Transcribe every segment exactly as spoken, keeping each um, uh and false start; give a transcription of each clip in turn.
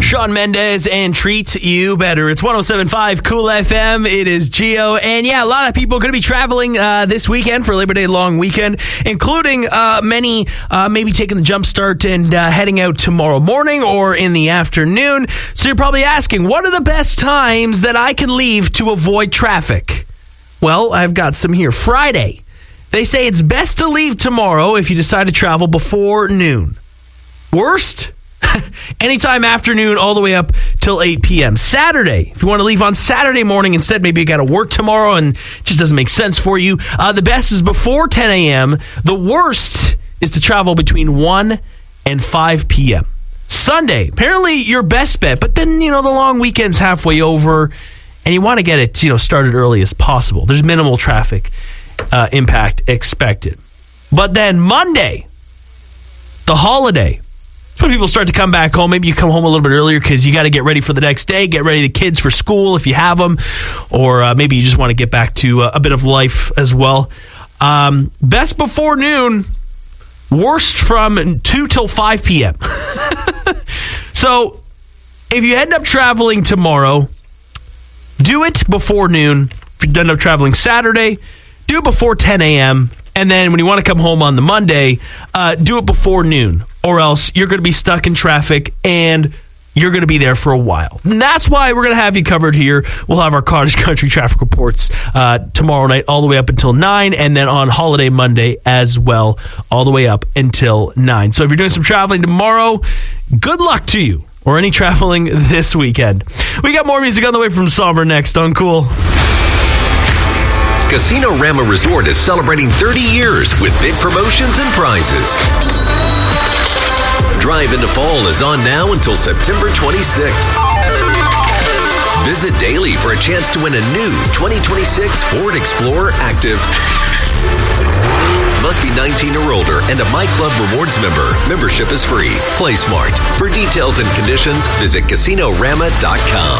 Shawn Mendes and Treat You Better. It's one oh seven point five Cool F M. It is Gio. And yeah, a lot of people going to be traveling uh, this weekend for Labor Day long weekend, including uh, many uh, maybe taking the jump start and uh, heading out tomorrow morning or in the afternoon. So you're probably asking, what are the best times that I can leave to avoid traffic? Well, I've got some here. Friday. They say it's best to leave tomorrow if you decide to travel before noon. Worst? Anytime afternoon all the way up till eight p.m. Saturday, if you want to leave on Saturday morning instead, maybe you got to work tomorrow and it just doesn't make sense for you. Uh, the best is before ten a.m. The worst is to travel between one and five p.m. Sunday, apparently your best bet, but then, you know, the long weekend's halfway over and you want to get it, you know, started early as possible. There's minimal traffic uh, impact expected. But then Monday, the holiday, when people start to come back home, maybe you come home a little bit earlier because you got to get ready for the next day, get ready the kids for school if you have them, or uh, maybe you just want to get back to uh, a bit of life as well. Um, best before noon, worst from two till five p.m. So if you end up traveling tomorrow, do it before noon. If you end up traveling Saturday, do it before ten a.m., and then when you want to come home on the Monday, uh, do it before noon, or else you're going to be stuck in traffic and you're going to be there for a while. And that's why we're going to have you covered here. We'll have our Cottage Country traffic reports uh, tomorrow night all the way up until nine, and then on Holiday Monday as well, all the way up until nine. So if you're doing some traveling tomorrow, good luck to you, or any traveling this weekend. We got more music on the way from Somber next on Cool. Casino Rama Resort is celebrating thirty years with big promotions and prizes. Drive into Fall is on now until September twenty-sixth. Visit daily for a chance to win a new twenty twenty-six Ford Explorer Active. Must be nineteen or older and a My Club Rewards member. Membership is free. Play smart. For details and conditions, visit casino rama dot com.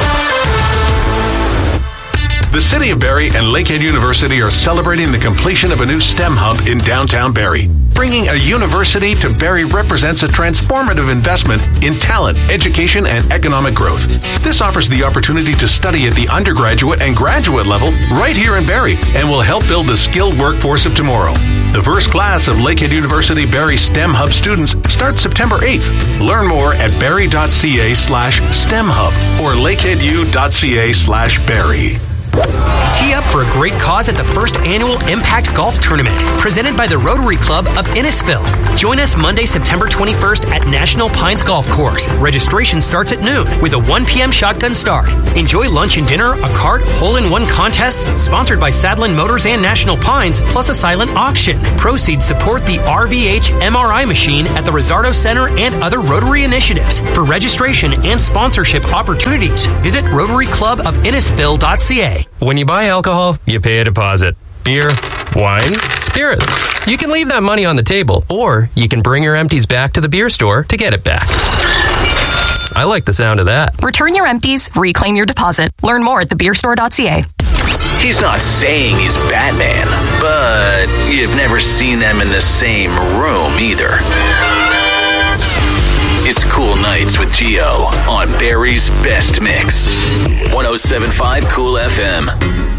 The City of Barrie and Lakehead University are celebrating the completion of a new STEM hub in downtown Barrie. Bringing a university to Barrie represents a transformative investment in talent, education, and economic growth. This offers the opportunity to study at the undergraduate and graduate level right here in Barrie and will help build the skilled workforce of tomorrow. The first class of Lakehead University Barrie STEM Hub students starts September eighth. Learn more at barrie.ca slash STEM Hub or lakeheadu.ca slash Barrie. Tee up for a great cause at the first annual Impact Golf Tournament, presented by the Rotary Club of Innisfil. Join us Monday, September twenty-first at National Pines Golf Course. Registration starts at noon with a one p.m. shotgun start. Enjoy lunch and dinner, a cart, hole-in-one contests sponsored by Sadlin Motors and National Pines, plus a silent auction. Proceeds support the R V H M R I machine at the Rizzardo Center and other Rotary initiatives. For registration and sponsorship opportunities, visit rotary club of innisfil dot c a. When you buy alcohol, you pay a deposit. Beer, wine, spirits. You can leave that money on the table, or you can bring your empties back to the beer store to get it back. I like the sound of that. Return your empties, reclaim your deposit. Learn more at the beer store dot c a. He's not saying he's Batman, but you've never seen them in the same room either. It's Cool Nights with Gio on Barrie's Best Mix. one oh seven point five Cool F M.